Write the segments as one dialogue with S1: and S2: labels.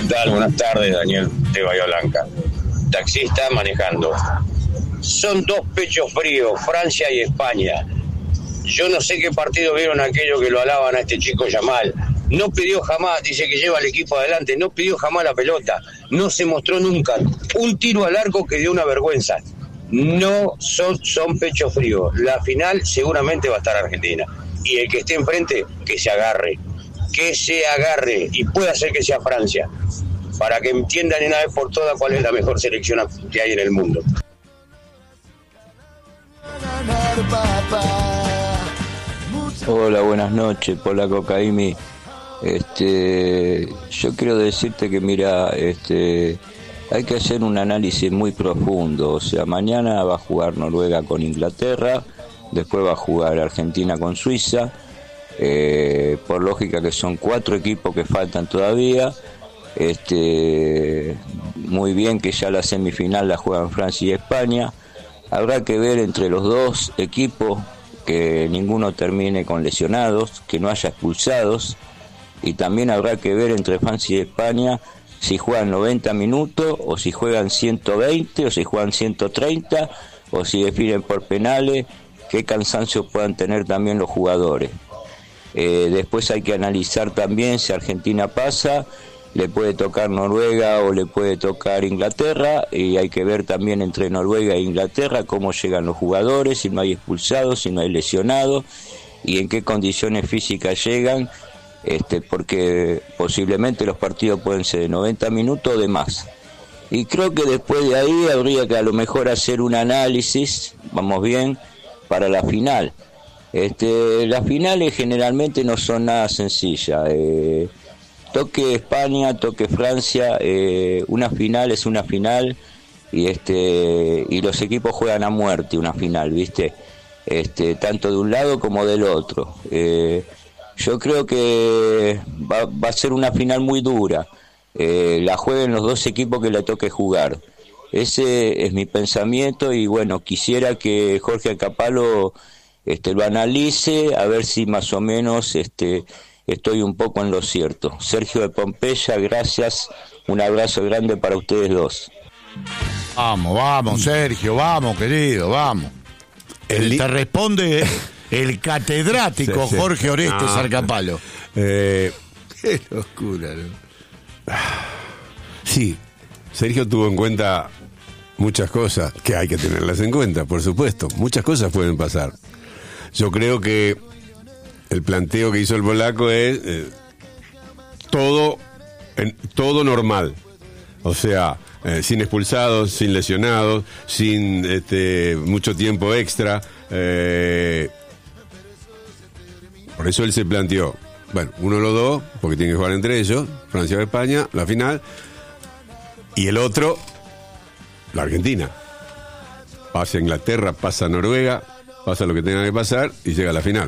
S1: tal? Buenas tardes, Daniel de Bahía Blanca. Taxista manejando. Son dos pechos fríos, Francia y España. Yo no sé qué partido vieron aquellos que lo alaban a este chico Yamal. No pidió jamás, dice que lleva al equipo adelante, no pidió jamás la pelota. No se mostró nunca. Un tiro al arco que dio una vergüenza. No son pechos fríos. La final seguramente va a estar Argentina. Y el que esté enfrente, que se agarre. Que se agarre. Y puede ser que sea Francia. Para que entiendan de una vez por todas cuál es la mejor selección que hay en el mundo.
S2: Hola, buenas noches, Polaco Caimi. Yo quiero decirte que mira, hay que hacer un análisis muy profundo. O sea, mañana va a jugar Noruega con Inglaterra, después va a jugar Argentina con Suiza. Por lógica que son 4 equipos que faltan todavía. Muy bien que ya la semifinal la juegan Francia y España. Habrá que ver entre los dos equipos que ninguno termine con lesionados, que no haya expulsados, y también habrá que ver entre Francia y España si juegan 90 minutos o si juegan 120 o si juegan 130 o si definen por penales, qué cansancio puedan tener también los jugadores. Después hay que analizar también si Argentina pasa, le puede tocar Noruega o le puede tocar Inglaterra, y hay que ver también entre Noruega e Inglaterra cómo llegan los jugadores, si no hay expulsados, si no hay lesionados y en qué condiciones físicas llegan, porque posiblemente los partidos pueden ser de 90 minutos o de más. Y creo que después de ahí habría que a lo mejor hacer un análisis, vamos bien, para la final. Las finales generalmente no son nada sencillas. Toque España, toque Francia, una final es una final y los equipos juegan a muerte una final, ¿viste? Tanto de un lado como del otro. Yo creo que va a ser una final muy dura. La jueguen los dos equipos que le toque jugar. Ese es mi pensamiento y bueno, quisiera que Jorge Capalo lo analice, a ver si más o menos estoy un poco en lo cierto. Sergio de Pompeya, gracias, un abrazo grande para ustedes dos.
S3: Vamos, Sergio, vamos, querido, vamos. Te responde el catedrático sí. Jorge Orestes Arcapalo.
S4: Qué locura, ¿no? Sí, Sergio tuvo en cuenta muchas cosas, que hay que tenerlas en cuenta, por supuesto. Muchas cosas pueden pasar. Yo creo que el planteo que hizo el polaco es todo normal. O sea, sin expulsados, sin lesionados, sin mucho tiempo extra. Por eso él se planteó, bueno, uno de los dos, porque tiene que jugar entre ellos, Francia o España, la final, y el otro, la Argentina. Pasa Inglaterra, pasa Noruega, pasa lo que tenga que pasar y llega a la final.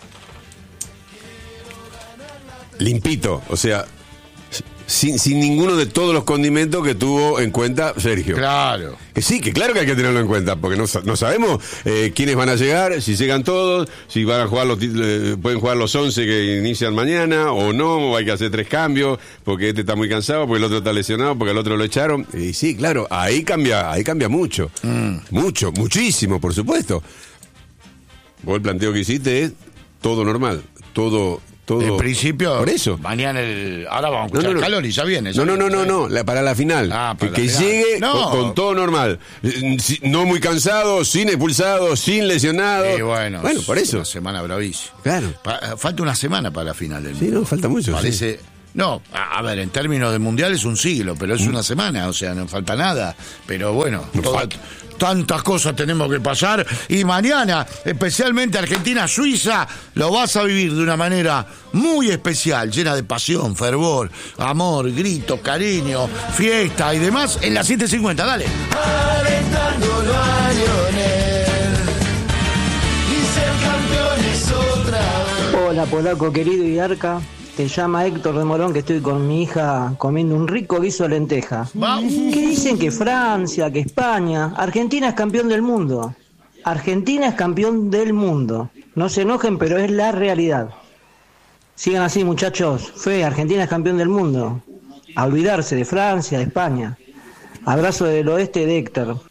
S4: Limpito, o sea, sin ninguno de todos los condimentos que tuvo en cuenta Sergio.
S3: Claro.
S4: Que sí, que claro que hay que tenerlo en cuenta, porque no sabemos quiénes van a llegar, si llegan todos, si van a jugar pueden jugar los 11 que inician mañana, o no, o hay que hacer 3 cambios, porque este está muy cansado, porque el otro está lesionado, porque el otro lo echaron. Y sí, claro, ahí cambia mucho. Muchísimo, por supuesto. Vos el planteo que hiciste es todo normal, todo.
S3: En principio,
S4: por eso.
S3: Mañana ahora vamos a escuchar Calori, ya viene.
S4: Para la final. Que llegue con todo normal. No muy cansado, sin expulsado, sin lesionado.
S3: Bueno,
S4: por eso.
S3: Una semana bravísima.
S4: Claro.
S3: Falta una semana para la final del mundo.
S4: Sí, falta mucho.
S3: Parece. Sí. No, a ver, en términos de mundial es un siglo, pero es una semana, o sea, no falta nada. Pero bueno, tantas cosas tenemos que pasar. Y mañana, especialmente Argentina-Suiza, lo vas a vivir de una manera muy especial, llena de pasión, fervor, amor, grito, cariño, fiesta y demás en las 7:50. Dale.
S5: Alentándolo a Lionel y ser campeones otra vez.
S6: Hola, Polaco querido y Arca. Te llama Héctor de Morón, que estoy con mi hija comiendo un rico guiso de lenteja. ¿Qué dicen que Francia, que España? Argentina es campeón del mundo. Argentina es campeón del mundo. No se enojen, pero es la realidad. Sigan así, muchachos. Argentina es campeón del mundo. a olvidarse de Francia, de España. Abrazo del oeste de Héctor.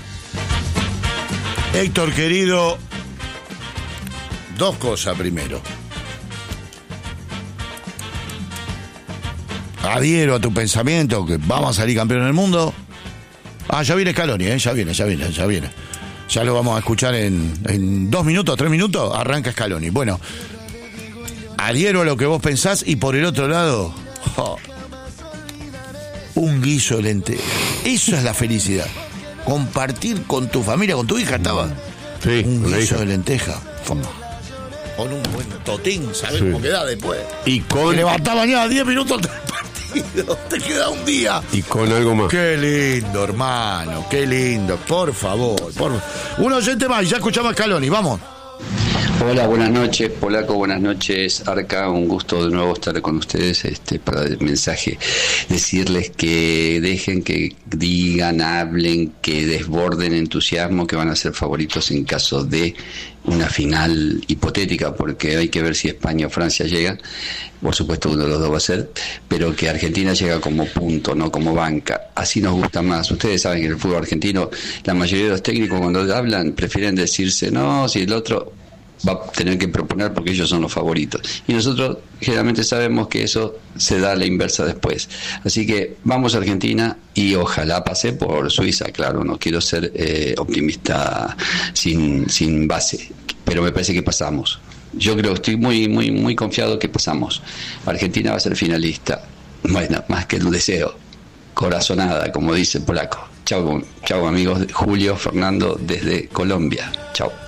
S3: Héctor, querido, dos cosas primero. Adhiero a tu pensamiento que vamos a salir campeón del mundo. Ya viene Scaloni, ya viene. Ya lo vamos a escuchar en 2 minutos, 3 minutos, arranca Scaloni. Bueno, adhiero a lo que vos pensás y por el otro lado, un guiso de lenteja. Eso es la felicidad. Compartir con tu familia, con tu hija estaba.
S4: Sí,
S3: un guiso
S4: hija.
S3: de lenteja. Con un buen totín, ¿sabés cómo queda después?
S4: Y con...
S3: Te levantás mañana 10 minutos del partido, te queda un día.
S4: Y con algo más.
S3: Qué lindo, hermano, qué lindo. Por favor. Un oyente más, y ya escuchamos a Scaloni, vamos.
S7: Hola, buenas noches, Polaco, buenas noches, Arca, un gusto de nuevo estar con ustedes, para el mensaje, decirles que dejen que digan, hablen, que desborden entusiasmo, que van a ser favoritos en caso de una final hipotética, porque hay que ver si España o Francia llegan, por supuesto uno de los dos va a ser, pero que Argentina llega como punto, no como banca, así nos gusta más. Ustedes saben que en el fútbol argentino la mayoría de los técnicos cuando hablan prefieren decirse, no, si el otro va a tener que proponer porque ellos son los favoritos. Y nosotros generalmente sabemos que eso se da a la inversa después. Así que vamos a Argentina y ojalá pase por Suiza, claro, no quiero ser optimista sin base, pero me parece que pasamos. Yo creo, estoy muy confiado que pasamos. Argentina va a ser finalista. Bueno, más que el deseo. Corazonada, como dice el polaco. Chau amigos. Julio Fernando desde Colombia. Chau.